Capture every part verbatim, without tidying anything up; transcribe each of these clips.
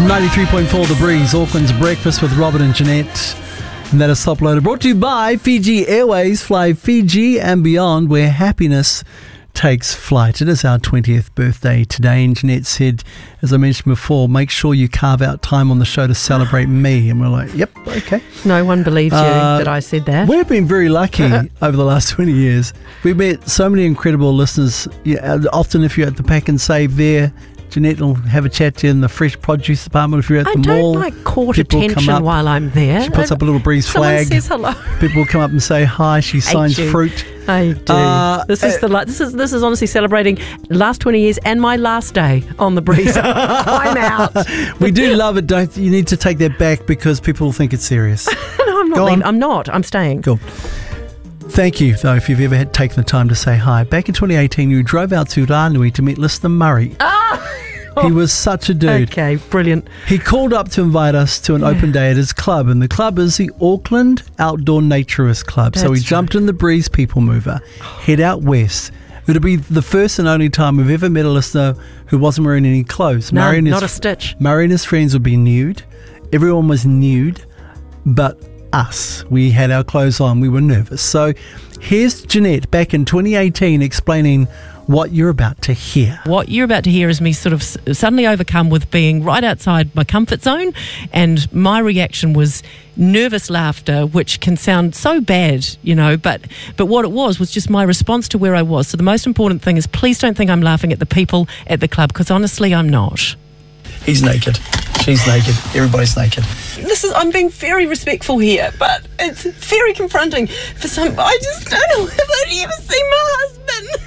ninety-three point four The Breeze, Auckland's Breakfast with Robert and Jeanette. And that is Top Loader, brought to you by Fiji Airways. Fly Fiji and beyond, where happiness takes flight. It is our twentieth birthday today, and Jeanette said, as I mentioned before, make sure you carve out time on the show to celebrate me. And we're like, yep, okay. No one believes you Uh, that I said that. We've been very lucky over the last twenty years. We've met so many incredible listeners. Yeah, often if you're at the Pack and Save there, Jeanette will have a chat to you in the fresh produce department. If you're at I the don't mall, like court people come attention up, while I'm there. she puts up a little Breeze Someone flag. says hello. People will come up and say hi. She signs you. fruit. I do. Uh, this is uh, the la- this is this is honestly celebrating last twenty years and my last day on the Breeze. I'm out. We do love it. Don't you need to take that back because people think it's serious. No, I'm not. Go leaving. on. I'm not. I'm staying. Cool. Thank you, though, if you've ever had taken the time to say hi. Back in twenty eighteen, you drove out to Ranui to meet Listener Murray. Ah! He was such a dude. Okay, brilliant. He called up to invite us to an Yeah. open day at his club, and the club is the Auckland Outdoor Naturist Club. so we That's jumped in the Breeze People Mover, head out west. It'll be the first and only time we've ever met a listener who wasn't wearing any clothes. No, Murray and not his, a stitch. Murray and his friends would be nude. Everyone was nude, but us. We had our clothes on. We were nervous. So here's Jeanette back in twenty eighteen explaining what you're about to hear. What you're about to hear is me sort of s- suddenly overcome with being right outside my comfort zone, and my reaction was nervous laughter, which can sound so bad, you know, but but what it was was just my response to where I was. So the most important thing is, please don't think I'm laughing at the people at the club, because honestly I'm not. He's naked. She's naked. Everybody's naked. This is, I'm being very respectful here, but it's very confronting for some. I just don't know if I'd ever see my husband.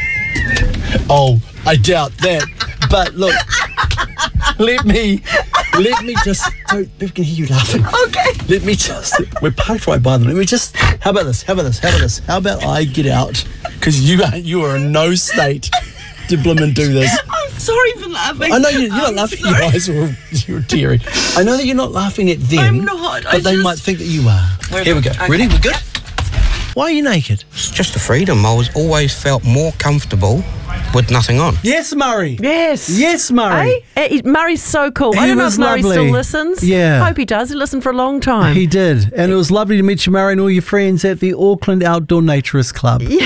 Oh, I doubt that. But look, let me, let me just, don't, people can hear you laughing. Okay. Let me just, we're parked right by them. Let me just, how about this, how about this, how about this? How about I get out? Because you are, you are in no state to blim and do this. I'm sorry for laughing. I know you, you're not I'm laughing, sorry. your eyes are, you're teary. I know that you're not laughing at them. I'm not, But I they just- might think that you are. Here we go. Okay. Ready? We're good? Why are you naked? It's just a freedom. I was always felt more comfortable with nothing on. Yes, Murray. Yes. Yes, Murray. Eh? Eh, Murray's so cool. He I don't know was if Murray lovely. still listens. Yeah. Hope he does. He listened for a long time. He did. And it was lovely to meet you, Murray, and all your friends at the Auckland Outdoor Naturist Club. Yeah.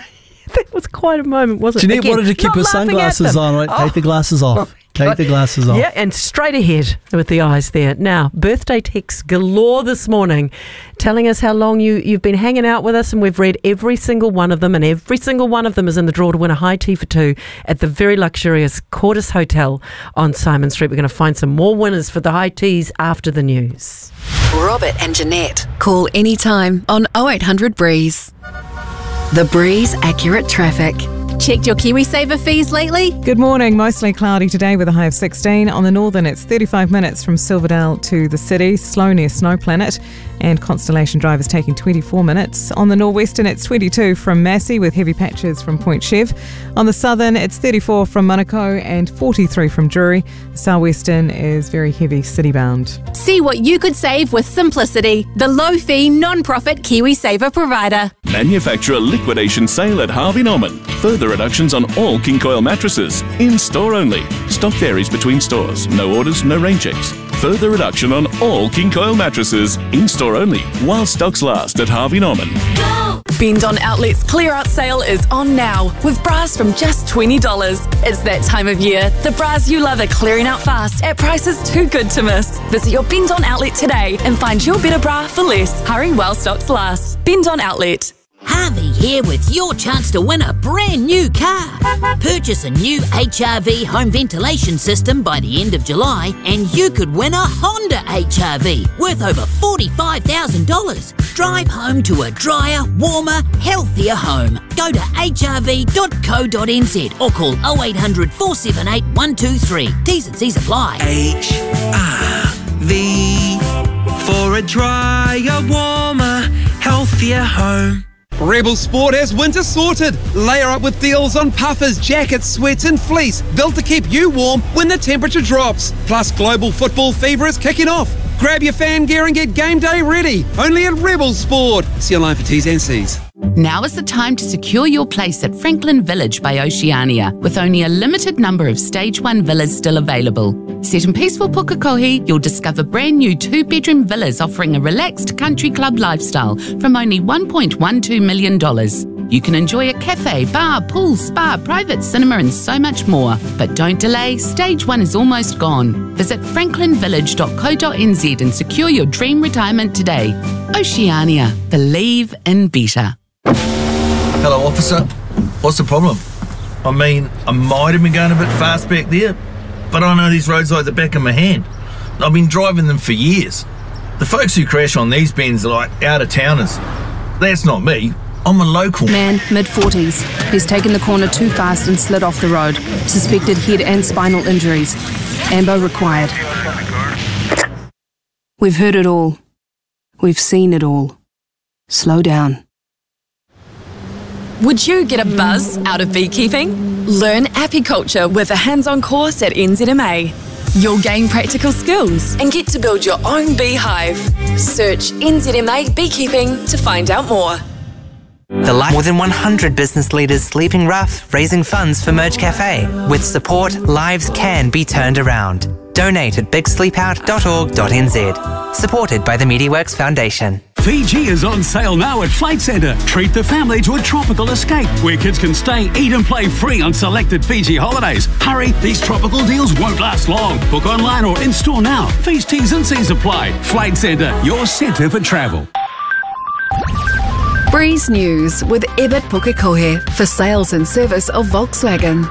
That was quite a moment, wasn't it? Jeanette Again, wanted to keep not her laughing at sunglasses them. on. Right? Oh. Take the glasses off. Take the glasses off. Yeah, and straight ahead with the eyes there. Now, birthday texts galore this morning, telling us how long you, you've been hanging out with us, and we've read every single one of them, and every single one of them is in the draw to win a high tea for two at the very luxurious Cordis Hotel on Simon Street. We're going to find some more winners for the high teas after the news. Robert and Jeanette. Call anytime on oh eight hundred Breeze. The Breeze Accurate Traffic. Checked your KiwiSaver fees lately? Good morning. Mostly cloudy today with a high of sixteen. On the northern, it's thirty-five minutes from Silverdale to the city, slow near Snow Planet, and Constellation Drive is taking twenty-four minutes. On the northwestern, it's twenty-two from Massey with heavy patches from Point Chev. On the southern, it's thirty-four from Manukau and forty-three from Drury. Southwestern is very heavy city-bound. See what you could save with Simplicity, the low-fee, non-profit KiwiSaver provider. Manufacturer liquidation sale at Harvey Norman. Further reductions on all King Coil mattresses. In store only. Stock varies between stores. No orders, no rain checks. Further reduction on all King Coil mattresses. In store only. While stocks last at Harvey Norman. Bend-On Outlet's clear-out sale is on now with bras from just twenty dollars. It's that time of year. The bras you love are clearing out fast at prices too good to miss. Visit your Bend-On Outlet today and find your better bra for less. Hurry while stocks last. Bend-On Outlet. Harvey here with your chance to win a brand new car. Purchase a new H R V home ventilation system by the end of July and you could win a Honda H R V worth over forty-five thousand dollars. Drive home to a drier, warmer, healthier home. Go to h r v dot co dot n z or call oh eight hundred, four seven eight, one two three. T's and C's apply. H R V for a drier, warmer, healthier home. Rebel Sport has winter sorted. Layer up with deals on puffers, jackets, sweats and fleece, built to keep you warm when the temperature drops. Plus, global football fever is kicking off. Grab your fan gear and get game day ready. Only at Rebel Sport. See you online for T's and C's. Now is the time to secure your place at Franklin Village by Oceania, with only a limited number of Stage one villas still available. Set in peaceful Pukekohe, you'll discover brand new two-bedroom villas offering a relaxed country club lifestyle from only one point one two million dollars. You can enjoy a cafe, bar, pool, spa, private cinema and so much more. But don't delay, Stage one is almost gone. Visit franklin village dot co dot n z and secure your dream retirement today. Oceania. Believe in better. Hello, officer. What's the problem? I mean, I might have been going a bit fast back there, but I know these roads like the back of my hand. I've been driving them for years. The folks who crash on these bends are like out-of-towners. That's not me. I'm a local. Man, mid forties. He's taken the corner too fast and slid off the road. Suspected head and spinal injuries. Ambo required. We've heard it all. We've seen it all. Slow down. Would you get a buzz out of beekeeping? Learn apiculture with a hands-on course at N Z M A. You'll gain practical skills and get to build your own beehive. Search N Z M A Beekeeping to find out more. The life more than one hundred business leaders sleeping rough, raising funds for Merge Cafe. With support, lives can be turned around. Donate at big sleep out dot org dot n z. Supported by the MediaWorks Foundation. Fiji is on sale now at Flight Centre. Treat the family to a tropical escape where kids can stay, eat and play free on selected Fiji holidays. Hurry, these tropical deals won't last long. Book online or in-store now. Fees, T's and C's apply. Flight Centre, your centre for travel. Breeze News with Ebert Pukekohe for sales and service of Volkswagen.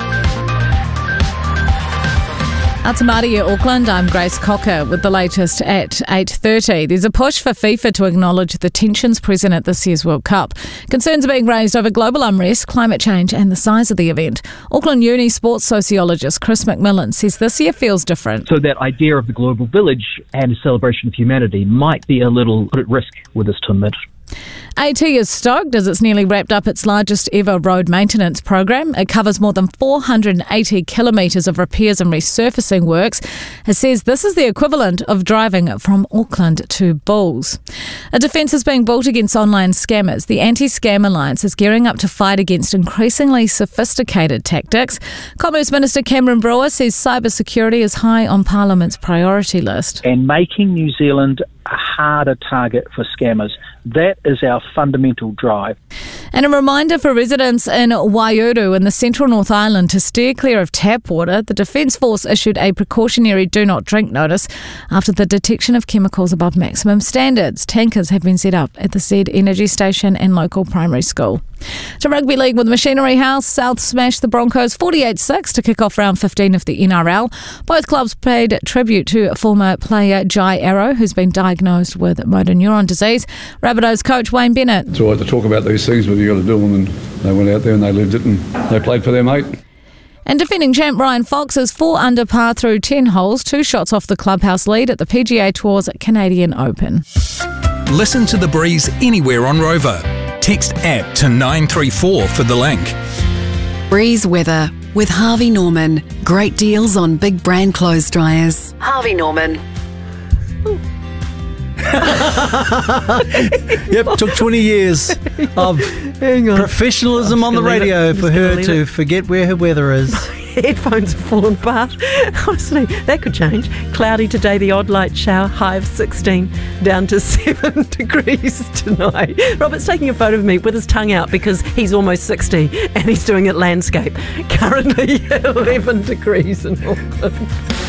Atamaria, Auckland, I'm Grace Cocker with the latest at eight thirty. There's a push for FIFA to acknowledge the tensions present at this year's World Cup. Concerns are being raised over global unrest, climate change and the size of the event. Auckland Uni sports sociologist Chris McMillan says this year feels different. So that idea of the global village and a celebration of humanity might be a little put at risk with this to admit. AT is stoked as it's nearly wrapped up its largest ever road maintenance program. It covers more than four hundred eighty kilometres of repairs and resurfacing works. It says this is the equivalent of driving from Auckland to Bulls. A defence is being built against online scammers. The Anti-Scam Alliance is gearing up to fight against increasingly sophisticated tactics. Commerce Minister Cameron Brewer says cybersecurity is high on Parliament's priority list. And making New Zealand a harder target for scammers. That is our fundamental drive. And a reminder for residents in Waiuru in the central North Island to steer clear of tap water. The Defence Force issued a precautionary do not drink notice after the detection of chemicals above maximum standards. Tankers have been set up at the Z Energy Station and local primary school. To Rugby League with Machinery House, South smashed the Broncos forty-eight six to kick off round fifteen of the N R L. Both clubs paid tribute to former player Jai Arrow, who's been diagnosed with motor neuron disease. Rabbitohs coach Wayne Bennett. It's all right to talk about these things, but you've got to do them, and they went out there and they lived it and they played for their mate. And defending champ Ryan Fox is four under par through ten holes, two shots off the clubhouse lead at the P G A Tour's Canadian Open. Listen to The Breeze anywhere on Rover. Text app to nine three four for the link. Breeze weather with Harvey Norman. Great deals on big brand clothes dryers. Harvey Norman. Yep, took twenty years of professionalism on the radio for her to forget where her weather is. Headphones have fallen apart. Honestly, that could change. Cloudy today, the odd light shower, high of sixteen, down to seven degrees tonight. Robert's taking a photo of me with his tongue out because he's almost sixty and he's doing it landscape. Currently eleven degrees in Auckland.